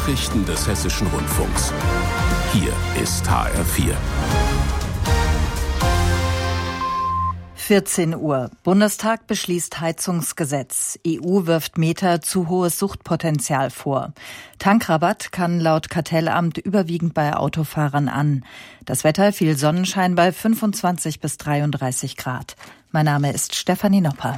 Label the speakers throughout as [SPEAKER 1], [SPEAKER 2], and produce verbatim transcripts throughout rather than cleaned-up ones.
[SPEAKER 1] Nachrichten des Hessischen Rundfunks. Hier ist H R vier.
[SPEAKER 2] vierzehn Uhr. Bundestag beschließt Heizungsgesetz. E U wirft Meta zu hohes Suchtpotenzial vor. Tankrabatt kann laut Kartellamt überwiegend bei Autofahrern an. Das Wetter, viel Sonnenschein bei fünfundzwanzig bis dreiunddreißig Grad. Mein Name ist Stefanie Nopper.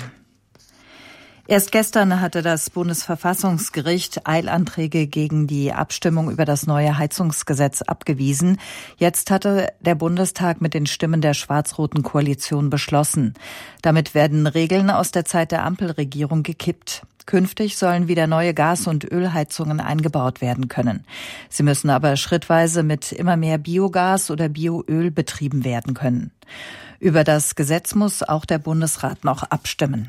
[SPEAKER 2] Erst gestern hatte das Bundesverfassungsgericht Eilanträge gegen die Abstimmung über das neue Heizungsgesetz abgewiesen. Jetzt hatte der Bundestag mit den Stimmen der schwarz-roten Koalition beschlossen. Damit werden Regeln aus der Zeit der Ampelregierung gekippt. Künftig sollen wieder neue Gas- und Ölheizungen eingebaut werden können. Sie müssen aber schrittweise mit immer mehr Biogas oder Bioöl betrieben werden können. Über das Gesetz muss auch der Bundesrat noch abstimmen.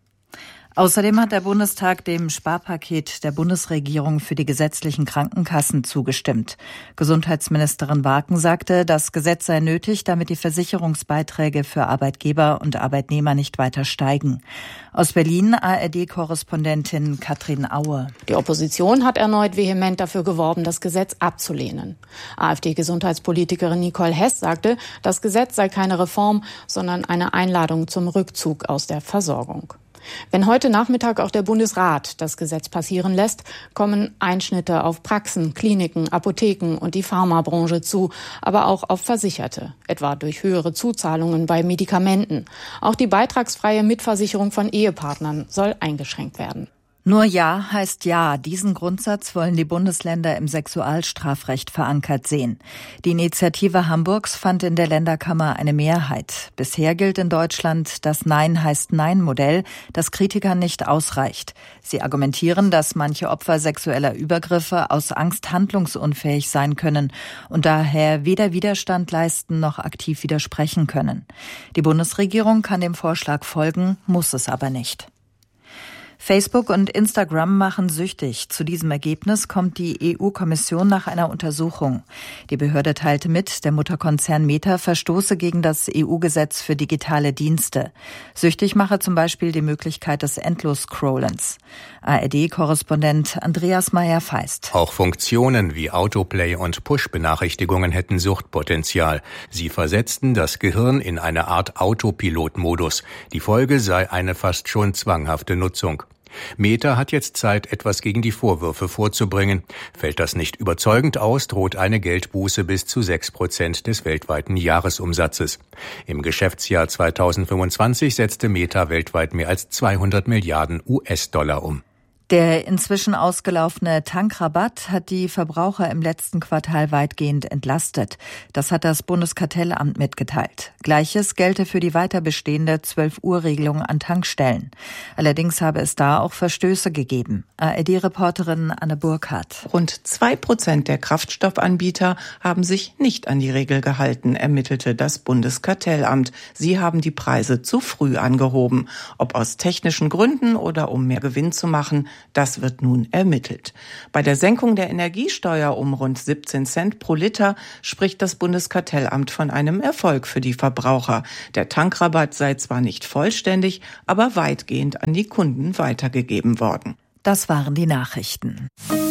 [SPEAKER 2] Außerdem hat der Bundestag dem Sparpaket der Bundesregierung für die gesetzlichen Krankenkassen zugestimmt. Gesundheitsministerin Warken sagte, das Gesetz sei nötig, damit die Versicherungsbeiträge für Arbeitgeber und Arbeitnehmer nicht weiter steigen. Aus Berlin A R D-Korrespondentin Katrin Aue.
[SPEAKER 3] Die Opposition hat erneut vehement dafür geworben, das Gesetz abzulehnen. AfD-Gesundheitspolitikerin Nicole Hess sagte, das Gesetz sei keine Reform, sondern eine Einladung zum Rückzug aus der Versorgung. Wenn heute Nachmittag auch der Bundesrat das Gesetz passieren lässt, kommen Einschnitte auf Praxen, Kliniken, Apotheken und die Pharmabranche zu, aber auch auf Versicherte, etwa durch höhere Zuzahlungen bei Medikamenten. Auch die beitragsfreie Mitversicherung von Ehepartnern soll eingeschränkt werden.
[SPEAKER 2] Nur Ja heißt Ja. Diesen Grundsatz wollen die Bundesländer im Sexualstrafrecht verankert sehen. Die Initiative Hamburgs fand in der Länderkammer eine Mehrheit. Bisher gilt in Deutschland das Nein heißt Nein-Modell, das Kritikern nicht ausreicht. Sie argumentieren, dass manche Opfer sexueller Übergriffe aus Angst handlungsunfähig sein können und daher weder Widerstand leisten noch aktiv widersprechen können. Die Bundesregierung kann dem Vorschlag folgen, muss es aber nicht. Facebook und Instagram machen süchtig. Zu diesem Ergebnis kommt die E U-Kommission nach einer Untersuchung. Die Behörde teilte mit, der Mutterkonzern Meta verstoße gegen das E U-Gesetz für digitale Dienste. Süchtig mache zum Beispiel die Möglichkeit des Endlos-Scrollens. A R D-Korrespondent Andreas Meyer-Feist.
[SPEAKER 4] Auch Funktionen wie Autoplay und Push-Benachrichtigungen hätten Suchtpotenzial. Sie versetzten das Gehirn in eine Art Autopilot-Modus. Die Folge sei eine fast schon zwanghafte Nutzung. Meta hat jetzt Zeit, etwas gegen die Vorwürfe vorzubringen. Fällt das nicht überzeugend aus, droht eine Geldbuße bis zu sechs Prozent des weltweiten Jahresumsatzes. Im Geschäftsjahr zweitausendfünfundzwanzig setzte Meta weltweit mehr als zweihundert Milliarden U S-Dollar um.
[SPEAKER 2] Der inzwischen ausgelaufene Tankrabatt hat die Verbraucher im letzten Quartal weitgehend entlastet. Das hat das Bundeskartellamt mitgeteilt. Gleiches gelte für die weiter bestehende zwölf-Uhr-Regelung an Tankstellen. Allerdings habe es da auch Verstöße gegeben. A R D-Reporterin Anne Burkhardt.
[SPEAKER 5] Rund zwei Prozent der Kraftstoffanbieter haben sich nicht an die Regel gehalten, ermittelte das Bundeskartellamt. Sie haben die Preise zu früh angehoben. Ob aus technischen Gründen oder um mehr Gewinn zu machen, das wird nun ermittelt. Bei der Senkung der Energiesteuer um rund siebzehn Cent pro Liter spricht das Bundeskartellamt von einem Erfolg für die Verbraucher. Der Tankrabatt sei zwar nicht vollständig, aber weitgehend an die Kunden weitergegeben worden.
[SPEAKER 2] Das waren die Nachrichten.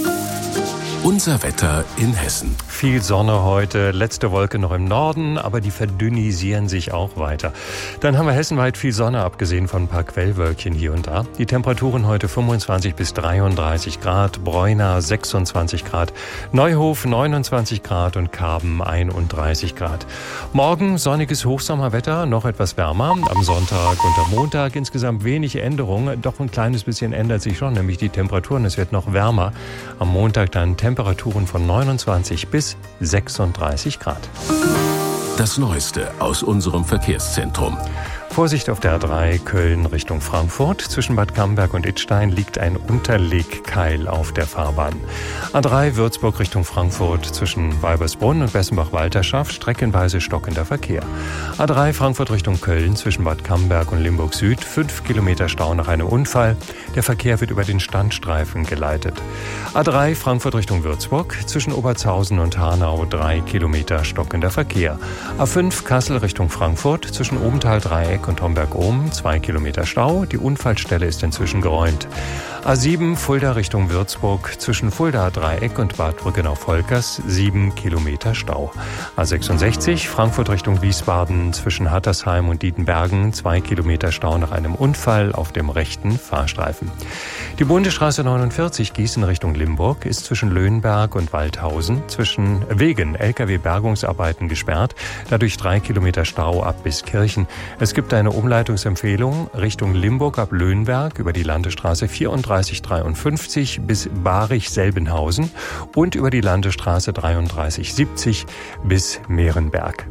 [SPEAKER 1] Unser Wetter in Hessen.
[SPEAKER 6] Viel Sonne heute, letzte Wolke noch im Norden, aber die verdünnisieren sich auch weiter. Dann haben wir hessenweit viel Sonne, abgesehen von ein paar Quellwölkchen hier und da. Die Temperaturen heute fünfundzwanzig bis dreiunddreißig Grad, Bräuna sechsundzwanzig Grad, Neuhof neunundzwanzig Grad und Karben einunddreißig Grad. Morgen sonniges Hochsommerwetter, noch etwas wärmer. Am Sonntag und am Montag insgesamt wenig Änderungen, doch ein kleines bisschen ändert sich schon, nämlich die Temperaturen. Es wird noch wärmer. Am Montag dann Temperaturen Temperaturen von neunundzwanzig bis sechsunddreißig Grad.
[SPEAKER 1] Das Neueste aus unserem Verkehrszentrum.
[SPEAKER 6] Vorsicht auf der A drei Köln Richtung Frankfurt. Zwischen Bad Camberg und Idstein liegt ein Unterlegkeil auf der Fahrbahn. A drei Würzburg Richtung Frankfurt. Zwischen Weibersbrunn und Bessenbach-Walterschaft streckenweise stockender Verkehr. A drei Frankfurt Richtung Köln. Zwischen Bad Camberg und Limburg Süd. Fünf Kilometer Stau nach einem Unfall. Der Verkehr wird über den Standstreifen geleitet. A drei Frankfurt Richtung Würzburg. Zwischen Obertshausen und Hanau. Drei Kilometer stockender Verkehr. A fünf Kassel Richtung Frankfurt. Zwischen Obenthal Dreieck und Homberg-Ohm, zwei Kilometer Stau. Die Unfallstelle ist inzwischen geräumt. A sieben Fulda Richtung Würzburg zwischen Fuldaer Dreieck und Bad Brückenau-Volkers sieben Kilometer Stau. A sechsundsechzig Frankfurt Richtung Wiesbaden zwischen Hattersheim und Dietenbergen zwei Kilometer Stau nach einem Unfall auf dem rechten Fahrstreifen. Die Bundesstraße neunundvierzig Gießen Richtung Limburg ist zwischen Löhnberg und Waldhausen zwischen wegen L K W-Bergungsarbeiten gesperrt. Dadurch drei Kilometer Stau ab bis Kirchen. Es gibt eine Umleitungsempfehlung Richtung Limburg ab Löhnberg über die Landesstraße vierunddreißig dreiundfünfzig bis Barich-Selbenhausen und über die Landesstraße dreiunddreißig siebzig bis Mehrenberg.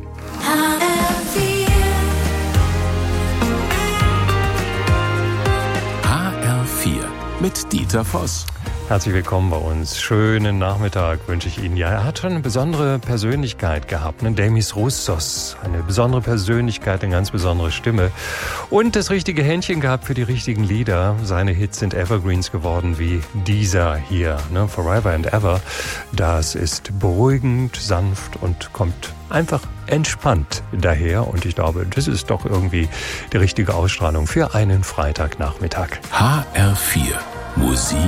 [SPEAKER 1] H R vier mit Dieter Voss.
[SPEAKER 6] Herzlich willkommen bei uns. Schönen Nachmittag wünsche ich Ihnen. Ja, er hat schon eine besondere Persönlichkeit gehabt, ne? Demis Roussos. Eine besondere Persönlichkeit, eine ganz besondere Stimme. Und das richtige Händchen gehabt für die richtigen Lieder. Seine Hits sind Evergreens geworden, wie dieser hier, ne? Forever and Ever. Das ist beruhigend, sanft und kommt einfach entspannt daher. Und ich glaube, das ist doch irgendwie die richtige Ausstrahlung für einen Freitagnachmittag.
[SPEAKER 1] H R vier Musik